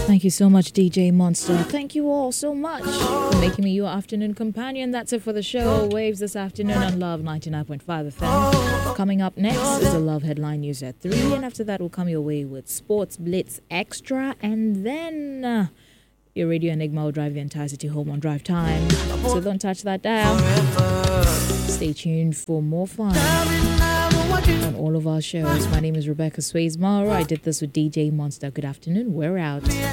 Thank you so much, DJ Monster. Thank you all so much for making me your afternoon companion. That's it for the show. Waves this afternoon on Love 99.5 FM. Coming up next is the Love Headline News at 3. And after that, we'll come your way with Sports Blitz Extra. And then your Radio Enigma will drive the entire city home on drive time. So don't touch that dial. Stay tuned for more fun on all of our shows. My name is Rebecca Swayzemara. I did this with DJ Monster. Good afternoon. We're out.